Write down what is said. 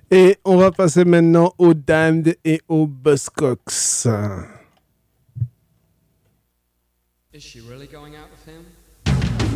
Et on va passer maintenant aux Damned et aux Buzzcocks. Is she really going out with him?